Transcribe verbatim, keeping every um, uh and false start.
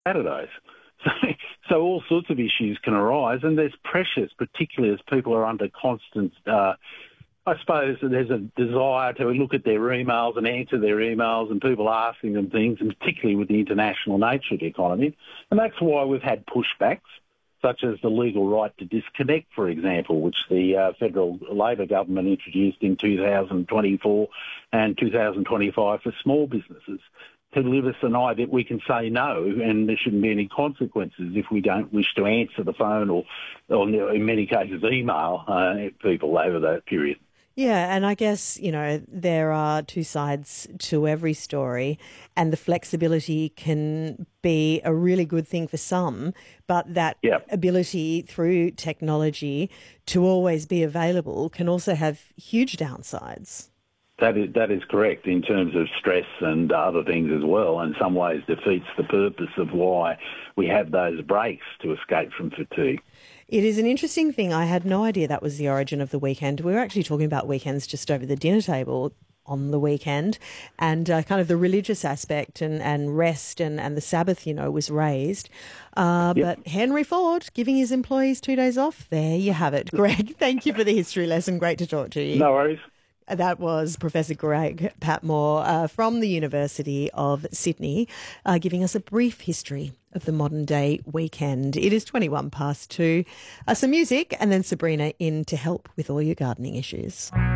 Saturdays. So, so all sorts of issues can arise, and there's pressures, particularly as people are under constant, uh, I suppose there's a desire to look at their emails and answer their emails and people asking them things, and particularly with the international nature of the economy. And that's why we've had pushbacks, such as the legal right to disconnect, for example, which the uh, federal Labor government introduced in two thousand twenty-four and two thousand twenty-five for small businesses, to give us an idea that we can say no and there shouldn't be any consequences if we don't wish to answer the phone or, or in many cases, email uh, people over that period. Yeah, and I guess, you know, there are two sides to every story, and the flexibility can be a really good thing for some, but that Yep. ability through technology to always be available can also have huge downsides. That is, that is correct in terms of stress and other things as well, and in some ways defeats the purpose of why we have those breaks to escape from fatigue. It is an interesting thing. I had no idea that was the origin of the weekend. We were actually talking about weekends just over the dinner table on the weekend, and uh, kind of the religious aspect and, and rest and, and the Sabbath, you know, was raised. Uh, Yep. But Henry Ford giving his employees two days off, there you have it. Greg, thank you for the history lesson. Great to talk to you. No worries. That was Professor Greg Patmore uh, from the University of Sydney, uh, giving us a brief history of the modern day weekend. It is twenty-one past two. Uh, some music and then Sabrina in to help with all your gardening issues.